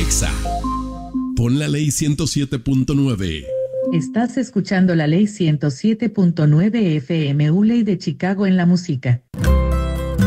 Exa. Pon la ley 107.9. Estás escuchando la ley 107.9 FM, Uley de Chicago en la música.